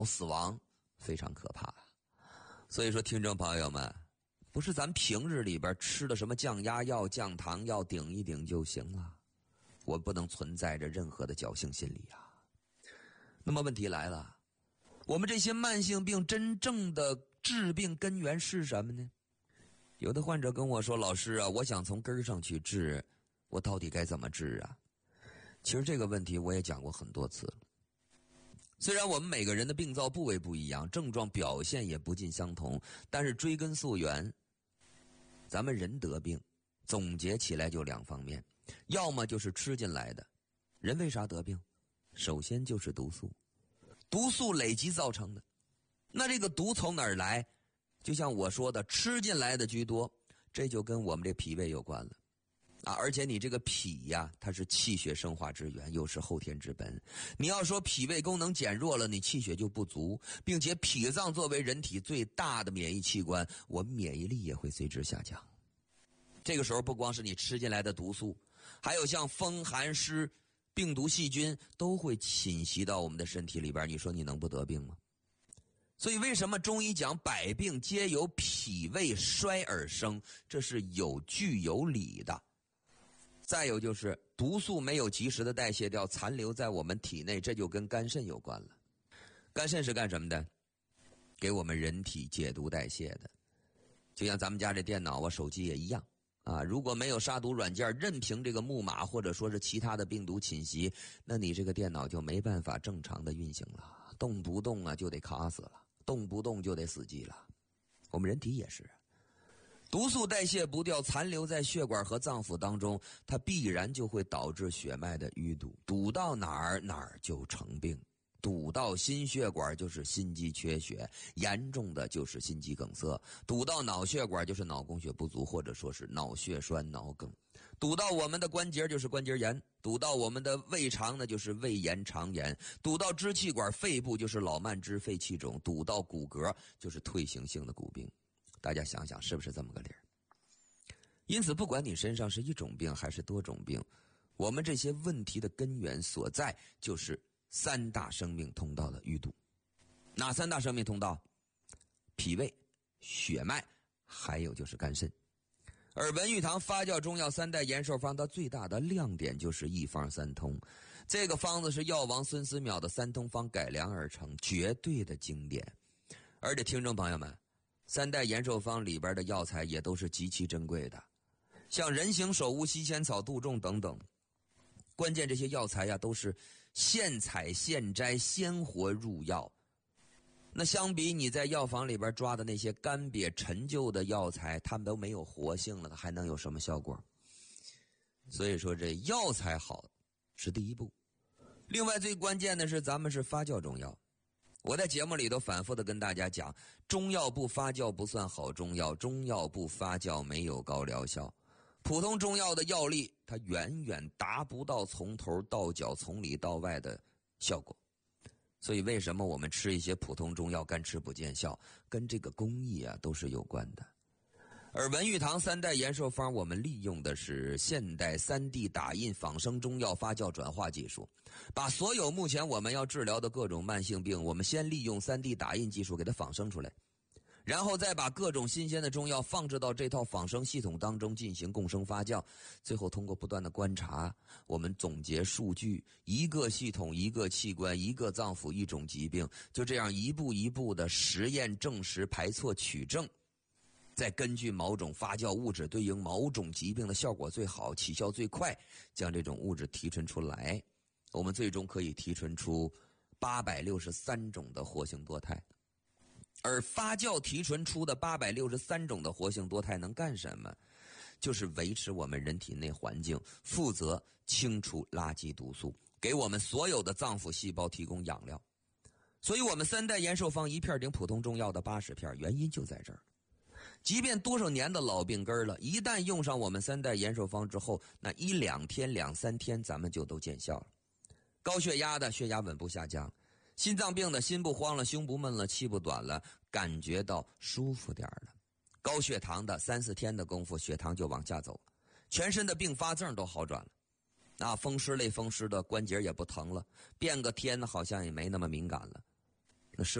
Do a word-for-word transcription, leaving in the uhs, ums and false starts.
死亡非常可怕。所以说听众朋友们，不是咱平日里边吃的什么降压药、降糖药顶一顶就行了，我不能存在着任何的侥幸心理啊。那么问题来了，我们这些慢性病真正的治病根源是什么呢？有的患者跟我说，老师啊，我想从根上去治，我到底该怎么治啊？其实这个问题我也讲过很多次了。虽然我们每个人的病灶部位不一样，症状表现也不尽相同，但是追根溯源，咱们人得病总结起来就两方面，要么就是吃进来的。人为啥得病？首先就是毒素，毒素累积造成的。那这个毒从哪儿来？就像我说的，吃进来的居多，这就跟我们这脾胃有关了啊！而且你这个脾呀，它是气血生化之源，又是后天之本。你要说脾胃功能减弱了，你气血就不足，并且脾脏作为人体最大的免疫器官，我们免疫力也会随之下降。这个时候不光是你吃进来的毒素，还有像风寒湿、病毒细菌都会侵袭到我们的身体里边，你说你能不得病吗？所以为什么中医讲百病皆由脾胃衰而生，这是有据有理的。再有就是毒素没有及时的代谢掉，残留在我们体内，这就跟肝肾有关了。肝肾是干什么的？给我们人体解毒代谢的。就像咱们家这电脑啊、手机也一样啊，如果没有杀毒软件，任凭这个木马或者说是其他的病毒侵袭，那你这个电脑就没办法正常的运行了，动不动啊就得卡死了，动不动就得死机了。我们人体也是，毒素代谢不掉，残留在血管和脏腑当中，它必然就会导致血脉的淤堵，堵到哪儿哪儿就成病，堵到心血管就是心肌缺血，严重的就是心肌梗塞；堵到脑血管就是脑供血不足，或者说是脑血栓、脑梗；堵到我们的关节就是关节炎；堵到我们的胃肠呢就是胃炎、肠炎；堵到支气管、肺部就是老慢支、肺气肿；堵到骨骼就是退行性的骨病。大家想想是不是这么个理儿？因此不管你身上是一种病还是多种病，我们这些问题的根源所在就是三大生命通道的淤堵。哪三大生命通道？脾胃、血脉，还有就是肝肾。而文玉堂发酵中药三代延寿方，它最大的亮点就是一方三通。这个方子是药王孙思邈的三通方改良而成，绝对的经典。而且听众朋友们，三代延寿方里边的药材也都是极其珍贵的，像人形首乌、西仙草、杜仲等等。关键这些药材呀，都是现采现摘、鲜活入药。那相比你在药房里边抓的那些干瘪陈旧的药材，它们都没有活性了，它还能有什么效果？所以说这药材好是第一步。另外最关键的是咱们是发酵中药。我在节目里头反复的跟大家讲，中药不发酵不算好中药，中药不发酵没有高疗效。普通中药的药力，它远远达不到从头到脚、从里到外的效果。所以为什么我们吃一些普通中药干吃不见效，跟这个工艺啊都是有关的。而文玉堂三代延寿方，我们利用的是现代 三 D 打印仿生中药发酵转化技术，把所有目前我们要治疗的各种慢性病，我们先利用 三 D 打印技术给它仿生出来，然后再把各种新鲜的中药放置到这套仿生系统当中进行共生发酵，最后通过不断的观察，我们总结数据，一个系统、一个器官、一个脏腑、一种疾病，就这样一步一步的实验证实、排错取证，再根据某种发酵物质对应某种疾病的效果最好、起效最快，将这种物质提纯出来，我们最终可以提纯出八百六十三种的活性多肽。而发酵提纯出的八百六十三种的活性多肽能干什么？就是维持我们人体内环境，负责清除垃圾毒素，给我们所有的脏腑细胞提供养料。所以我们三代延寿方一片顶普通中药的八十片，原因就在这儿。即便多少年的老病根了，一旦用上我们三代延寿方之后，那一两天、两三天咱们就都见效了。高血压的血压稳步下降，心脏病的心不慌了，胸不闷了，气不短了，感觉到舒服点了。高血糖的三四天的功夫，血糖就往下走，全身的并发症都好转了。啊，风湿类风湿的关节也不疼了，变个天好像也没那么敏感了。